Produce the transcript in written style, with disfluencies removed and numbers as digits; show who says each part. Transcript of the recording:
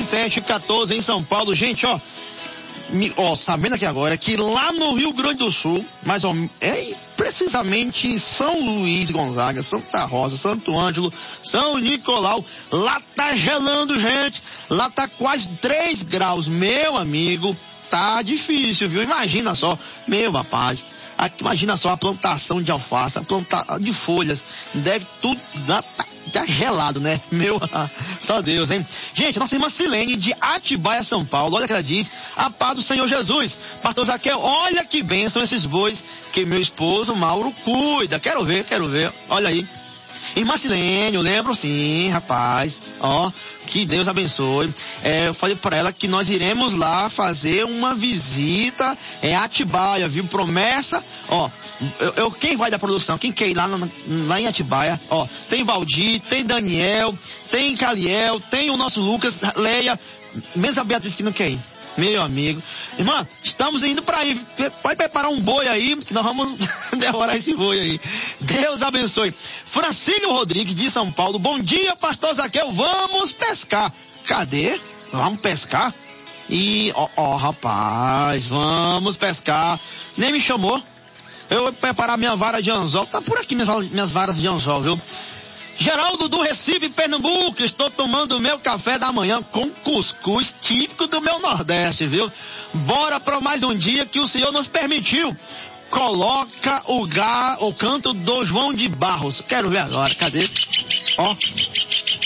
Speaker 1: 1714 em São Paulo. Gente, sabendo aqui agora que lá no Rio Grande do Sul, precisamente São Luís Gonzaga, Santa Rosa, Santo Ângelo, São Nicolau, lá tá gelando, gente. Lá tá quase 3 graus, meu amigo. Tá difícil, viu? Imagina só, meu rapaz. Imagina só a plantação de alface, de folhas. Deve tudo tá gelado, né? Só Deus, hein? Gente, nossa irmã Silene de Atibaia, São Paulo, olha o que ela diz: a paz do Senhor Jesus. Pastor Zaqueu, olha que bênção esses bois que meu esposo Mauro cuida. Quero ver. Olha aí. Irmã Silene, eu lembro sim, rapaz. Que Deus abençoe. Eu falei para ela que nós iremos lá fazer uma visita em Atibaia, viu? Promessa. Quem vai da produção? Quem quer ir lá em Atibaia? Tem Valdir, tem Daniel, tem Caliel, tem o nosso Lucas, Leia, mesmo a Beatriz que não quer ir. Meu amigo. Irmã, estamos indo para aí. Pode preparar um boi aí, que nós vamos devorar esse boi aí. Deus abençoe. Francílio Rodrigues, de São Paulo. Bom dia, pastor Zaqueu. Vamos pescar. Cadê? Vamos pescar? Rapaz, vamos pescar. Nem me chamou. Eu vou preparar minha vara de anzol. Tá por aqui minhas varas de anzol, viu? Geraldo do Recife, Pernambuco, estou tomando meu café da manhã com cuscuz típico do meu Nordeste, viu? Bora para mais um dia que o Senhor nos permitiu. Coloca o canto do João de Barros. Quero ver agora, cadê?